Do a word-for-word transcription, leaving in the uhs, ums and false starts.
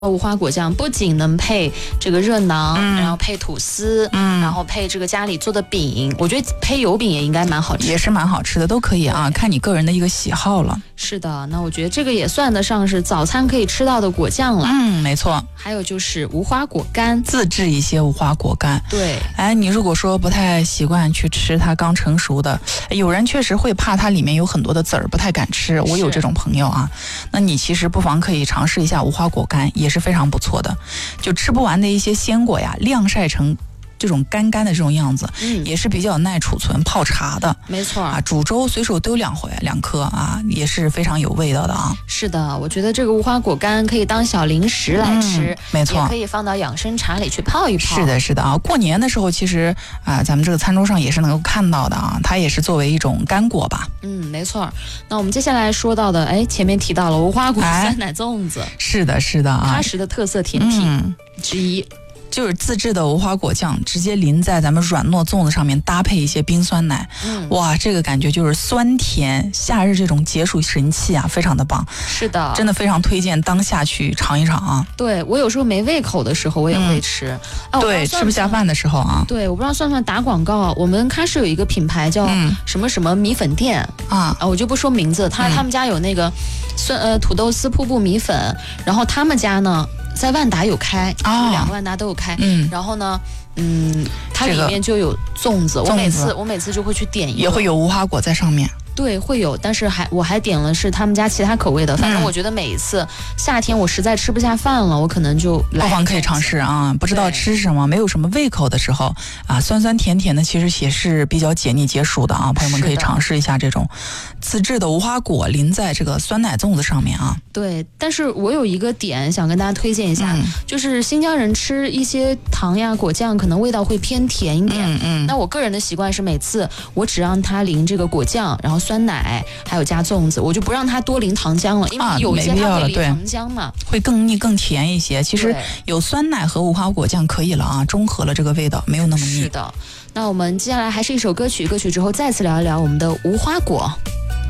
无花果酱不仅能配这个热馕， 嗯、 然后配吐司，嗯，然后配这个家里做的饼，我觉得配油饼也应该蛮好吃， 也是蛮好吃的，都可以啊，看你个人的一个喜好了。 是的，那我觉得这个也算得上是早餐可以吃到的果酱了。 嗯，没错。 还有就是无花果干， 自制一些无花果干。 对， 哎，你如果说不太习惯去吃它刚成熟的，有人确实会怕它里面有很多的籽儿，不太敢吃。我有这种朋友啊，那你其实不妨可以尝试一下无花果干，也是非常不错的。就吃不完的一些鲜果呀，晾晒成这种干干的这种样子，嗯，也是比较耐储存，泡茶的， 没错啊，煮粥随手丢两回两颗啊，也是非常有味道的啊。 是的，我觉得这个无花果干可以当小零食来吃， 嗯、没错， 也可以放到养生茶里去泡一泡。 是的，是的啊，过年的时候其实啊，咱们这个餐桌上也是能够看到的啊，它也是作为一种干果吧。 嗯，没错。那我们接下来说到的，哎，前面提到了无花果酸奶粽子， 哎、是的，是的啊， 喀什的特色甜品之一。嗯， 就是自制的无花果酱，直接淋在咱们软糯粽子上面，搭配一些冰酸奶，嗯，哇，这个感觉就是酸甜，夏日这种解暑神器啊，非常的棒。 是的， 真的非常推荐当下去尝一尝啊。 对，我有时候没胃口的时候，我也会吃。 嗯、啊，对，吃不下饭的时候啊。 对，我不知道算不算打广告。我们喀什有一个品牌叫什么什么米粉店、嗯、啊，我就不说名字。他、嗯、他们家有那个酸呃土豆丝瀑布米粉，然后他们家呢在万达有开，啊、两个万达都有开。嗯，然后呢，嗯，它里面就有粽子，这个、我每次我每次就会去点一个， 也会有无花果在上面。 对，会有，但是还我还点了是他们家其他口味的。反正我觉得每一次夏天我实在吃不下饭了，我可能就来。 不妨可以尝试啊，不知道吃什么，没有什么胃口的时候啊，酸酸甜甜的，其实也是比较解腻解暑的啊。朋友们可以尝试一下这种自制的无花果淋在这个酸奶粽子上面啊。 对，但是我有一个点想跟大家推荐一下，嗯、就是新疆人吃一些糖呀果酱，可能味道会偏甜一点。嗯嗯。那我个人的习惯是每次我只让它淋这个果酱，然后酸奶还有加粽子，我就不让它多淋糖浆了，因为有一些它会淋糖浆嘛、啊， 会更腻更甜一些。其实有酸奶和无花果酱可以了啊，中和了这个味道，没有那么腻。 是的，那我们接下来还是一首歌曲，歌曲之后再次聊一聊我们的无花果。